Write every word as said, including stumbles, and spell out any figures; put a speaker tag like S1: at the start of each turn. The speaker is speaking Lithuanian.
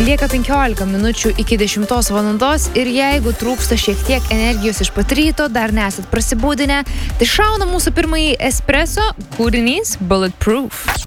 S1: Lieka penkiolika minučių iki dešimtos valandos ir jeigu trūksta šiek tiek energijos iš pat ryto, dar nesat prasibūdinę, tai šauna mūsų pirmąjį espresso kūrinys Bulletproof.